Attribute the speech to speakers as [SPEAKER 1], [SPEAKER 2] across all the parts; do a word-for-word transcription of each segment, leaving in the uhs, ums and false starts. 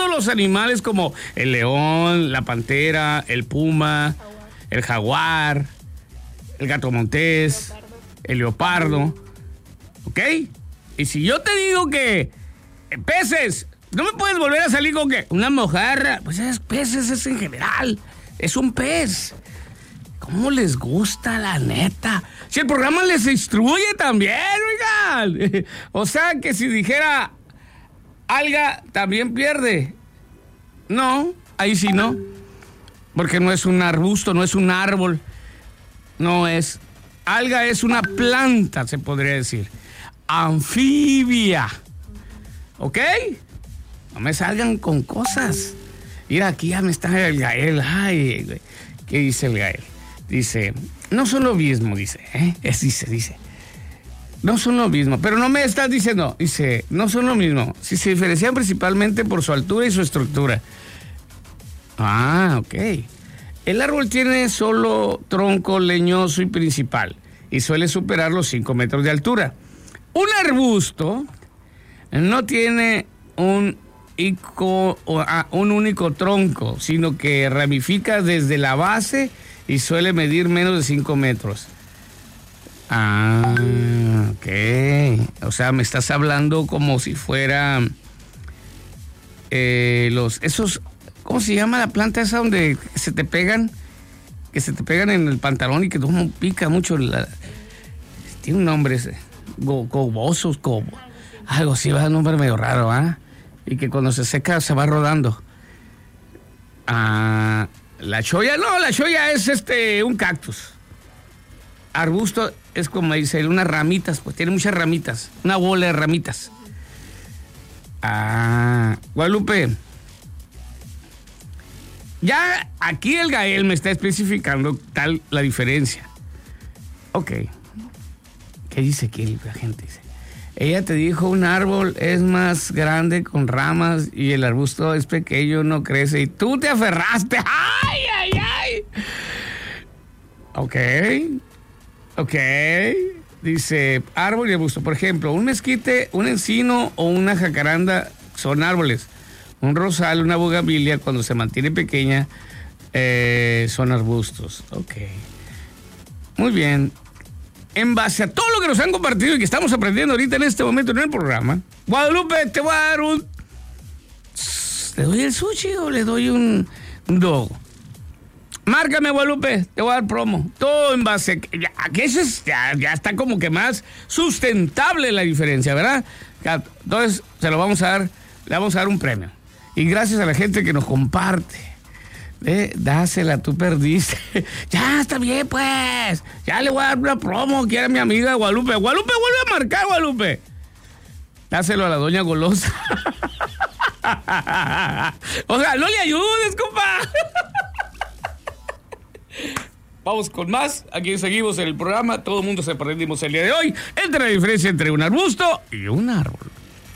[SPEAKER 1] los animales como el león, la pantera, el puma, el jaguar, el gato montés, el leopardo. ¿Ok? Y si yo te digo que peces, no me puedes volver a salir con que una mojarra, pues es peces, es en general, es un pez. ¿Cómo les gusta, la neta? Si el programa les instruye también, oigan. O sea que si dijera alga, también pierde. No, ahí sí no. Porque no es un arbusto, no es un árbol. No es. Alga es una planta, se podría decir. Anfibia. ¿Ok? No me salgan con cosas. Mira, aquí ya me está el Gael. Ay, güey. ¿Qué dice el Gael? Dice, no son lo mismo, dice, ¿eh? Es, dice, dice. No son lo mismo, pero no me estás diciendo, dice, no son lo mismo. Si se diferencian principalmente por su altura y su estructura. Ah, ok. El árbol tiene solo tronco leñoso y principal y suele superar los cinco metros de altura. Un arbusto no tiene un, ico, un único tronco, sino que ramifica desde la base y suele medir menos de cinco metros. Ah, ok. O sea, me estás hablando como si fuera eh, los esos, ¿cómo se llama la planta esa donde se te pegan? Que se te pegan en el pantalón y que como pica mucho. La, tiene un nombre ese. Go, gobosos, gobo. Algo así, va, un nombre medio raro, ¿ah? ¿eh? Y que cuando se seca se va rodando. Ah, la cholla, no, la cholla es este, un cactus. Arbusto es como dice, unas ramitas, pues tiene muchas ramitas, una bola de ramitas. Ah, Guadalupe. Ya aquí el Gael me está especificando tal la diferencia. Ok. ¿Qué dice aquí la gente? Dice, ella te dijo un árbol es más grande con ramas y el arbusto es pequeño, no crece y tú te aferraste. ¡Ay, ay, ay! Ok. Ok. Dice, árbol y arbusto. Por ejemplo, un mezquite, un encino o una jacaranda son árboles. Un rosal, una bugambilia, cuando se mantiene pequeña, eh, son arbustos. Ok. Muy bien. En base a todo lo que nos han compartido y que estamos aprendiendo ahorita en este momento en el programa, Guadalupe, te voy a dar un... ¿Le doy el sushi o le doy un, un dog? Márcame, Guadalupe, te voy a dar promo. Todo en base a que eso es, ya, ya está como que más sustentable la diferencia, ¿verdad? Entonces, se lo vamos a dar, le vamos a dar un premio. Y gracias a la gente que nos comparte. Eh, dásela, tú perdiste. Ya, está bien, pues. Ya le voy a dar una promo, que era mi amiga Guadalupe. Guadalupe, vuelve a marcar, Guadalupe. Dáselo a la doña golosa. O sea, no le ayudes, compa. Vamos con más. Aquí seguimos en el programa. Todo el mundo se aprendimos el día de hoy entre la diferencia entre un arbusto y un árbol.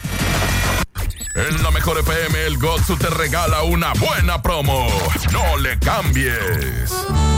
[SPEAKER 2] En la Mejor F M, el Gotsu te regala una buena promo. No le cambies.